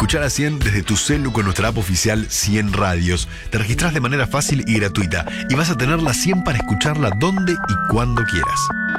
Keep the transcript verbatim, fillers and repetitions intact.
Escuchá la cien desde tu celu con nuestra app oficial cien Radios. Te registrás de manera fácil y gratuita y vas a tener la cien para escucharla donde y cuando quieras.